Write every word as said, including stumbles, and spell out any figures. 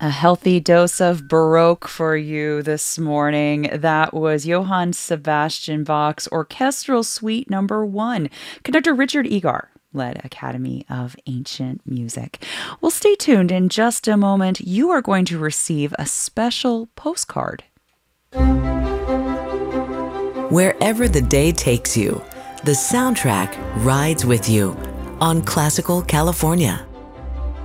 A healthy dose of Baroque for you this morning. That was Johann Sebastian Bach's Orchestral Suite Number One. Conductor Richard Egar led Academy of Ancient Music. Well, stay tuned. In just a moment, you are going to receive a special postcard. Wherever the day takes you, the soundtrack rides with you on Classical California.